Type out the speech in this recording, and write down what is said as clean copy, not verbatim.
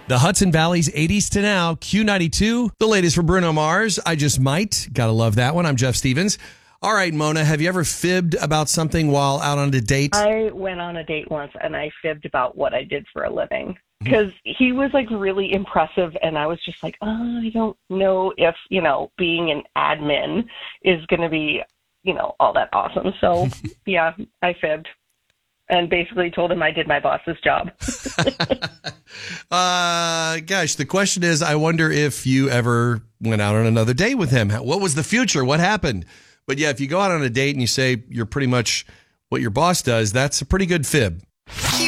The Hudson Valley's 80s to now, Q92, the latest for Bruno Mars. I Just Might. Gotta love that one. I'm Jeff Stevens. All right, Mona, have you ever fibbed about something while out on a date? I went on a date once and I fibbed about what I did for a living because he was like really impressive. And I was just like, oh, I don't know if, being an admin is going to be, all that awesome. So yeah, I fibbed. And basically told him I did my boss's job. Gosh, the question is, I wonder if you ever went out on another date with him. What was the future? What happened? But yeah, if you go out on a date and you say you're pretty much what your boss does, that's a pretty good fib.